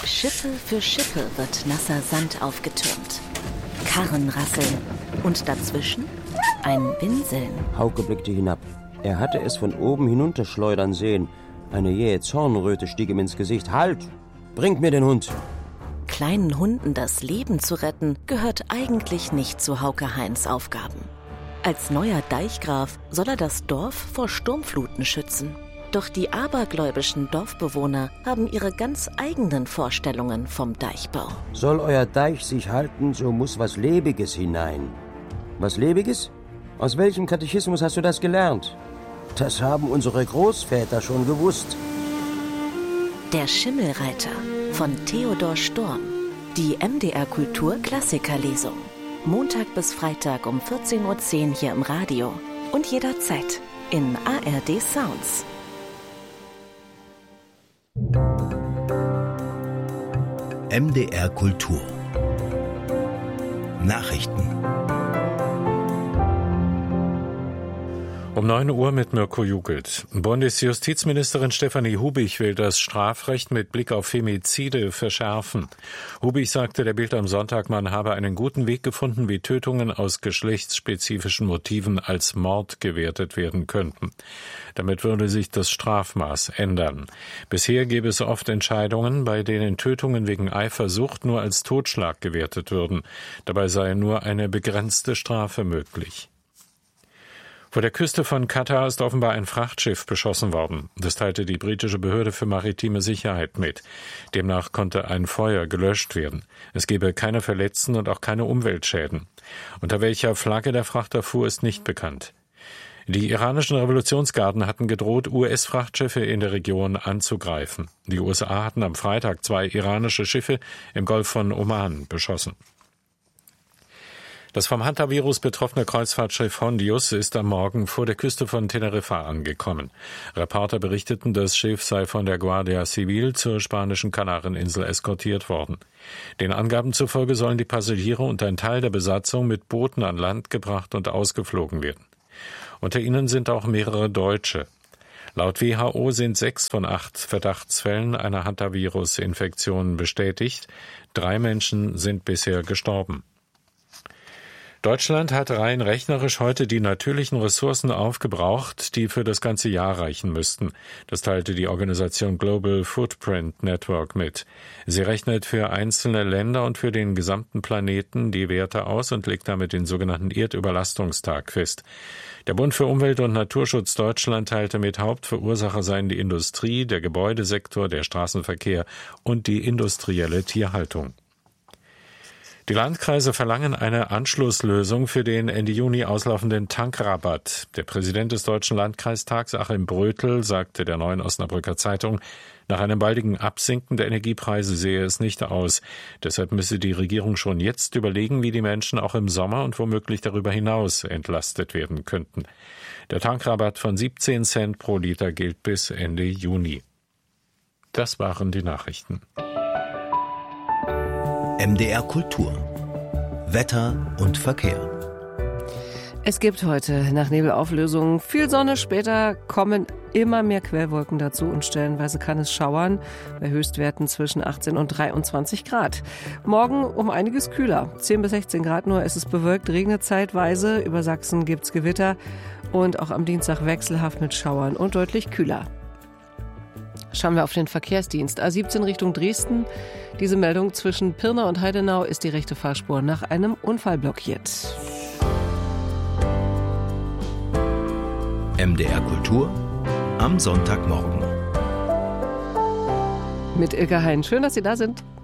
Schippe für Schippe wird nasser Sand aufgetürmt. Karren rasseln und dazwischen ein Winseln. Hauke blickte hinab. Er hatte es von oben hinunterschleudern sehen. Eine jähe Zornröte stieg ihm ins Gesicht. Halt! Bringt mir den Hund! Kleinen Hunden das Leben zu retten, gehört eigentlich nicht zu Hauke Hains Aufgaben. Als neuer Deichgraf soll er das Dorf vor Sturmfluten schützen. Doch die abergläubischen Dorfbewohner haben ihre ganz eigenen Vorstellungen vom Deichbau. Soll euer Deich sich halten, so muss was Lebiges hinein. Was Lebiges? Aus welchem Katechismus hast du das gelernt? Das haben unsere Großväter schon gewusst. Der Schimmelreiter von Theodor Storm. Die MDR Kultur Klassikerlesung. Montag bis Freitag um 14:10 Uhr hier im Radio und jederzeit in ARD Sounds. MDR Kultur Nachrichten. Um 9 Uhr mit Mirko Jugelt. Bundesjustizministerin Stefanie Hubich will das Strafrecht mit Blick auf Femizide verschärfen. Hubich sagte der Bild am Sonntag, man habe einen guten Weg gefunden, wie Tötungen aus geschlechtsspezifischen Motiven als Mord gewertet werden könnten. Damit würde sich das Strafmaß ändern. Bisher gäbe es oft Entscheidungen, bei denen Tötungen wegen Eifersucht nur als Totschlag gewertet würden. Dabei sei nur eine begrenzte Strafe möglich. Vor der Küste von Katar ist offenbar ein Frachtschiff beschossen worden. Das teilte die britische Behörde für maritime Sicherheit mit. Demnach konnte ein Feuer gelöscht werden. Es gebe keine Verletzten und auch keine Umweltschäden. Unter welcher Flagge der Frachter fuhr, ist nicht bekannt. Die iranischen Revolutionsgarden hatten gedroht, US-Frachtschiffe in der Region anzugreifen. Die USA hatten am Freitag 2 iranische Schiffe im Golf von Oman beschossen. Das vom Hantavirus betroffene Kreuzfahrtschiff Hondius ist am Morgen vor der Küste von Teneriffa angekommen. Reporter berichteten, das Schiff sei von der Guardia Civil zur spanischen Kanareninsel eskortiert worden. Den Angaben zufolge sollen die Passagiere und ein Teil der Besatzung mit Booten an Land gebracht und ausgeflogen werden. Unter ihnen sind auch mehrere Deutsche. Laut WHO sind 6 von 8 Verdachtsfällen einer Hantavirus-Infektion bestätigt. 3 Menschen sind bisher gestorben. Deutschland hat rein rechnerisch heute die natürlichen Ressourcen aufgebraucht, die für das ganze Jahr reichen müssten. Das teilte die Organisation Global Footprint Network mit. Sie rechnet für einzelne Länder und für den gesamten Planeten die Werte aus und legt damit den sogenannten Erdüberlastungstag fest. Der Bund für Umwelt und Naturschutz Deutschland teilte mit, Hauptverursacher seien die Industrie, der Gebäudesektor, der Straßenverkehr und die industrielle Tierhaltung. Die Landkreise verlangen eine Anschlusslösung für den Ende Juni auslaufenden Tankrabatt. Der Präsident des Deutschen Landkreistags, Achim Brötel, sagte der Neuen Osnabrücker Zeitung, nach einem baldigen Absinken der Energiepreise sehe es nicht aus. Deshalb müsse die Regierung schon jetzt überlegen, wie die Menschen auch im Sommer und womöglich darüber hinaus entlastet werden könnten. Der Tankrabatt von 17 Cent pro Liter gilt bis Ende Juni. Das waren die Nachrichten. MDR Kultur Wetter und Verkehr. Es gibt heute nach Nebelauflösung viel Sonne, später kommen immer mehr Quellwolken dazu und stellenweise kann es schauern, bei Höchstwerten zwischen 18 und 23 Grad. Morgen um einiges kühler, 10 bis 16 Grad nur, es ist bewölkt, regnet zeitweise, über Sachsen gibt's Gewitter und auch am Dienstag wechselhaft mit Schauern und deutlich kühler. Schauen wir auf den Verkehrsdienst. A17 Richtung Dresden. Diese Meldung: zwischen Pirna und Heidenau ist die rechte Fahrspur nach einem Unfall blockiert. MDR Kultur am Sonntagmorgen. Mit Ilka Hein. Schön, dass Sie da sind.